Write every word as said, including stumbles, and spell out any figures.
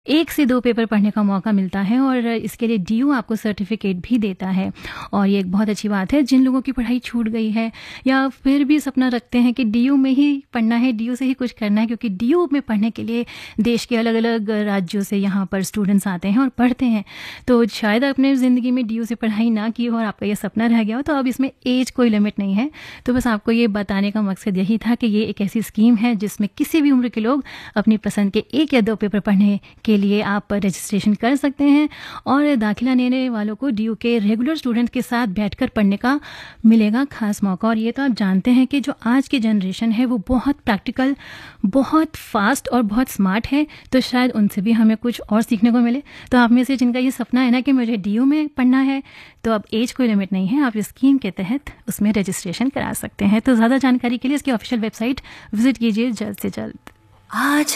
एक से दो पेपर पढ़ने का मौका मिलता है और इसके लिए डीयू आपको सर्टिफिकेट भी देता है और ये एक बहुत अच्छी बात है। जिन लोगों की पढ़ाई छूट गई है या फिर भी सपना रखते हैं कि डीयू में ही पढ़ना है, डीयू से ही कुछ करना है, क्योंकि डीयू में पढ़ने के लिए देश के अलग अलग राज्यों से यहाँ पर स्टूडेंट्स आते हैं और पढ़ते हैं। तो शायद अपने ज़िंदगी में डीयू से पढ़ाई ना की हो और आपका ये सपना रह गया हो, तो अब इसमें एज कोई लिमिट नहीं है। तो बस आपको ये बताने का मकसद यही था कि ये एक ऐसी स्कीम है जिसमें किसी भी उम्र के लोग अपनी पसंद के एक या दो पेपर पढ़ने के लिए आप रजिस्ट्रेशन कर सकते हैं और दाखिला लेने वालों को डीयू के रेगुलर स्टूडेंट के साथ बैठकर पढ़ने का मिलेगा खास मौका। और ये तो आप जानते हैं कि जो आज की जनरेशन है वो बहुत प्रैक्टिकल, बहुत फास्ट और बहुत स्मार्ट है, तो शायद उनसे भी हमें कुछ और सीखने को मिले। तो आप में से जिनका ये सपना है ना कि मुझे डीयू में पढ़ना है, तो अब एज कोई लिमिट नहीं है, आप इस स्कीम के तहत उसमें रजिस्ट्रेशन करा सकते हैं। तो ज़्यादा जानकारी के लिए इसकी ऑफिशियल वेबसाइट विजिट कीजिए जल्द से जल्द। आज